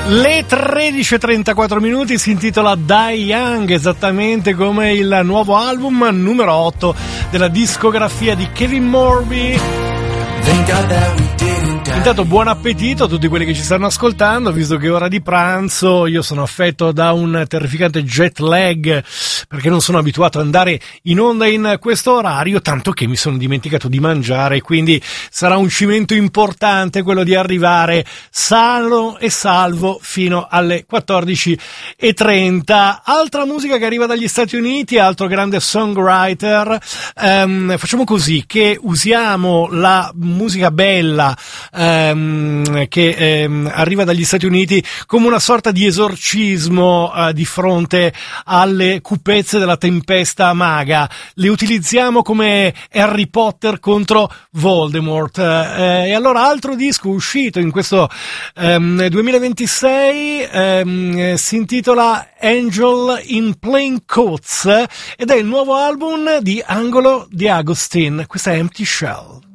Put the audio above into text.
Le 13:34 minuti, si intitola Die Young, esattamente come il nuovo album numero 8 della discografia di Kevin Morby. Intanto buon appetito a tutti quelli che ci stanno ascoltando, visto che è ora di pranzo. Io sono affetto da un terrificante jet lag perché non sono abituato ad andare in onda in questo orario, tanto che mi sono dimenticato di mangiare, quindi sarà un cimento importante quello di arrivare sano e salvo fino alle 14:30. Altra musica che arriva dagli Stati Uniti, altro grande songwriter. Facciamo così, che usiamo la musica bella che arriva dagli Stati Uniti come una sorta di esorcismo di fronte alle cupezze della tempesta maga. Le utilizziamo come Harry Potter contro Voldemort. E allora altro disco uscito in questo 2026 si intitola Angel in Plain Coats ed è il nuovo album di Angelo Di Agustin. Questa è Empty Shell.